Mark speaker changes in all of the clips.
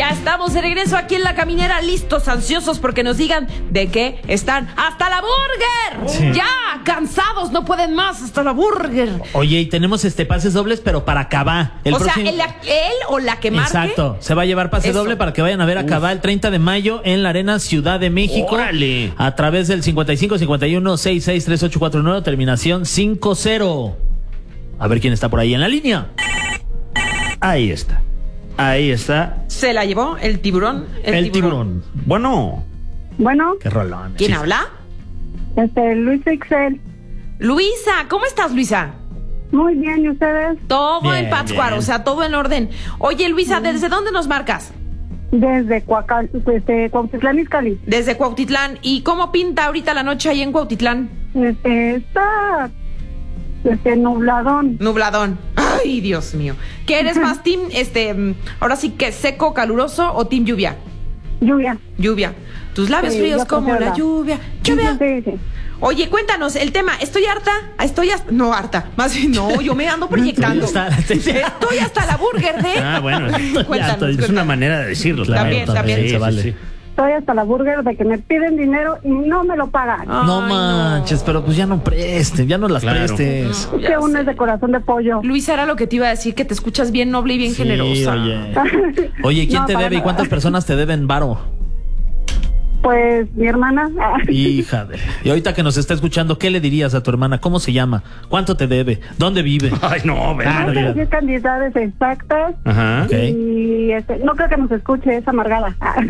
Speaker 1: Ya estamos de regreso aquí en La Caminera, listos, ansiosos porque nos digan de qué están hasta la burger. Sí. Ya, cansados, no pueden más, hasta la burger.
Speaker 2: Oye, y tenemos pases dobles, pero para Cabá.
Speaker 1: Él o la que marque.
Speaker 2: Exacto, se va a llevar pase doble para que vayan a ver a Cabá el 30 de mayo en la Arena Ciudad de México.
Speaker 3: ¡Órale!
Speaker 2: A través del 55 51 66 3849, terminación 50. A ver quién está por ahí en la línea.
Speaker 3: Ahí está. Ahí está.
Speaker 1: ¿Se la llevó el tiburón?
Speaker 3: El tiburón. Bueno.
Speaker 2: Qué rolón.
Speaker 1: ¿Quién habla?
Speaker 4: Luisa Ixel.
Speaker 1: Luisa, ¿cómo estás, Luisa?
Speaker 4: Muy bien, ¿y ustedes?
Speaker 1: Todo
Speaker 2: bien,
Speaker 1: en Pátzcuaro, o sea, todo en orden. Oye, Luisa, ¿desde dónde nos marcas?
Speaker 4: Desde Cuautitlán, Izcalli.
Speaker 1: Desde Cuautitlán. ¿Y cómo pinta ahorita la noche ahí en Cuautitlán?
Speaker 4: Está nubladón.
Speaker 1: Nubladón. Ay, Dios mío. ¿Qué eres más, team, ahora sí que seco, caluroso o team lluvia?
Speaker 4: Lluvia.
Speaker 1: Tus labios fríos como la lluvia. Lluvia.
Speaker 4: Sí.
Speaker 1: Oye, cuéntanos el tema. Estoy harta. No harta. Más bien, no, yo me ando proyectando. Estoy hasta la burger de.
Speaker 3: Bueno.
Speaker 1: Cuéntanos.
Speaker 3: Es una manera de decirlo.
Speaker 1: También.
Speaker 3: Sí, vale.
Speaker 2: Sí.
Speaker 4: Estoy hasta la burger de que me piden dinero y no me lo pagan.
Speaker 2: No manches, pero pues ya no prestes, ya no las prestes.
Speaker 1: No,
Speaker 4: que uno es de corazón de pollo.
Speaker 1: Luisa, era lo que te iba a decir, que te escuchas bien noble y bien generosa.
Speaker 2: Oye, ¿quién
Speaker 4: No,
Speaker 2: te debe
Speaker 4: nada.
Speaker 2: y cuántas personas te deben varo?
Speaker 4: Pues mi hermana.
Speaker 2: Hija de... Y ahorita que nos está escuchando, ¿qué le dirías a tu hermana? ¿Cómo se llama? ¿Cuánto te debe? ¿Dónde vive?
Speaker 3: Ay, no,
Speaker 4: No sé decir cantidades exactas.
Speaker 3: Ajá.
Speaker 2: Ok.
Speaker 4: Y no creo que nos escuche, es amargada.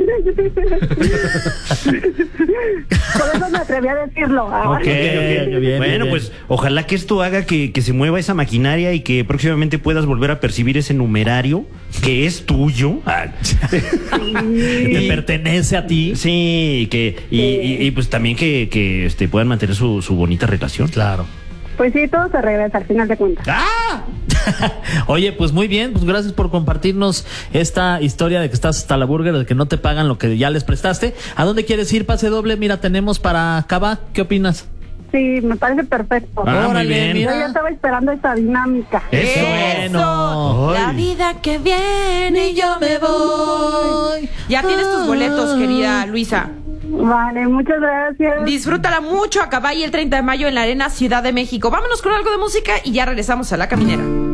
Speaker 4: Por eso me atreví a decirlo.
Speaker 3: Ok.
Speaker 2: Bien,
Speaker 3: Bueno,
Speaker 2: bien.
Speaker 3: pues ojalá que esto haga que se mueva esa maquinaria y que próximamente puedas volver a percibir ese numerario que es tuyo.
Speaker 2: Que te pertenece a ti.
Speaker 3: Sí, y pues también que puedan mantener su bonita relación.
Speaker 2: Claro.
Speaker 4: Pues sí, todo se regresa al final de cuentas.
Speaker 3: ¡Ah!
Speaker 2: Oye, pues muy bien, pues gracias por compartirnos esta historia de que estás hasta la burger, de que no te pagan lo que ya les prestaste. ¿A dónde quieres ir? Pase doble, mira, tenemos para Cabá. ¿Qué opinas?
Speaker 4: Sí, me parece perfecto.
Speaker 3: Muy bien.
Speaker 4: Yo ya estaba esperando esta dinámica.
Speaker 3: Eso.
Speaker 2: Bueno.
Speaker 1: La
Speaker 3: Ay.
Speaker 1: vida que viene y yo me voy. Ya tienes tus boletos, querida Luisa.
Speaker 4: Vale, muchas gracias.
Speaker 1: Disfrútala mucho a Cabá y el 30 de mayo en la Arena Ciudad de México. Vámonos con algo de música y ya regresamos a La Caminera.